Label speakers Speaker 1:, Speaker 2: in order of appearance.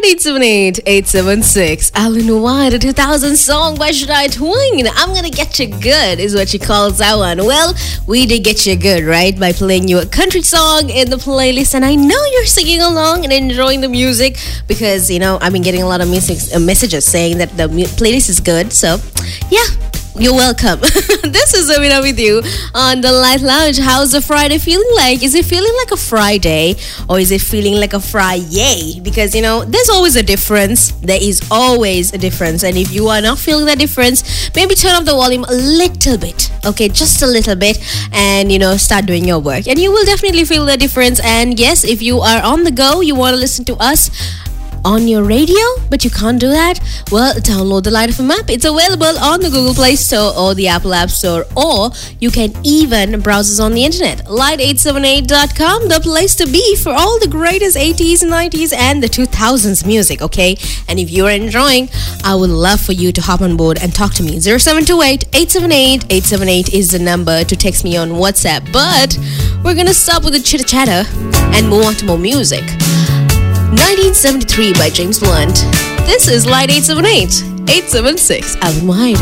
Speaker 1: 878-876. Alan White, a 2000 song, Why Should I Twing? I'm gonna get you good, is what she calls that one. Well, we did get you good, right? By playing you a country song in the playlist. And I know you're singing along and enjoying the music because, I've been getting a lot of messages saying that the playlist is good. So, yeah. You're welcome. This is Amina with you on the Light Lounge. How's the Friday feeling like? Is it feeling like a Friday or is it feeling like a Friday? Because, there's always a difference. There is always a difference. And if you are not feeling that difference, maybe turn up the volume a little bit. Okay, just a little bit. And, start doing your work. And you will definitely feel the difference. And yes, if you are on the go, you want to listen to us on your radio, but you can't do that, well, download the Light FM app. It's available on the Google Play Store or the Apple App Store, or you can even browse us on the internet. Light878.com, the place to be for all the greatest 80s, 90s, and the 2000s music, okay? And if you're enjoying, I would love for you to hop on board and talk to me. 0728-878-878 is the number to text me on WhatsApp. But we're gonna stop with the chitter-chatter and move on to more music. 1973 by James Blunt. This is Light 878-876, Alan White.